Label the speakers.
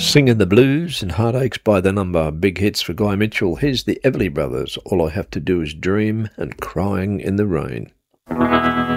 Speaker 1: Singing the blues and heartaches by the number. Big hits for Guy Mitchell. Here's the Everly Brothers. All I have to do is dream and crying in the rain.